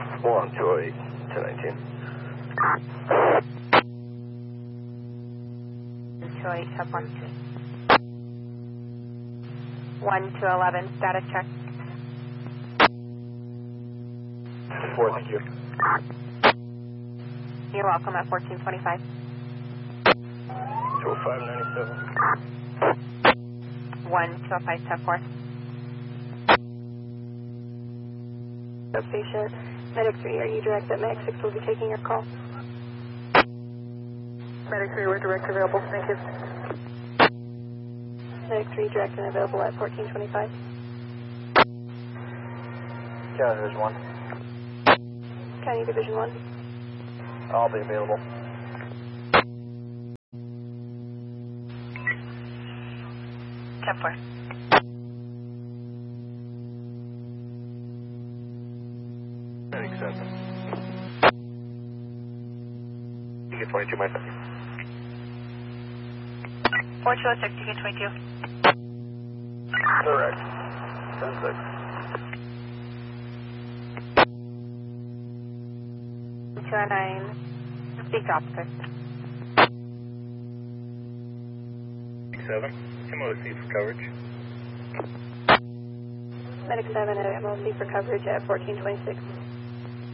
208, 1019. 208, 10-4. 1211, status check. 4, thank you. You're welcome at 1425. 205, 97. 1205, 10-4. Substation, Medic 3, are you direct at Mag 6 will be taking your call? Medic 3, we're direct available, thank you. Medic 3, direct and available at 1425. County Division 1. County Division 1. I'll be available. Kepler. Medic 7. You get 22, my friend. 4206, you get 22. Correct. 10-6. 209, speak officer. 7. MOC for coverage. Medic 7 at MLC for coverage at 1426.